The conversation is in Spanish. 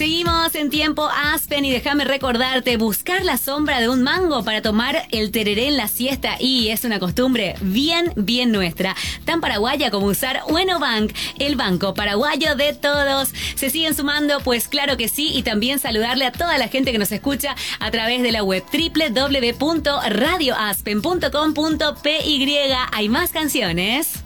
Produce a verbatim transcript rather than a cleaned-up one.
Seguimos en tiempo Aspen y déjame recordarte, buscar la sombra de un mango para tomar el tereré en la siesta y es una costumbre bien, bien nuestra. Tan paraguaya como usar Ueno Bank, el banco paraguayo de todos. ¿Se siguen sumando? Pues claro que sí, y también saludarle a toda la gente que nos escucha a través de la web doble u doble u doble u punto radio aspen punto com punto p y. Hay más canciones.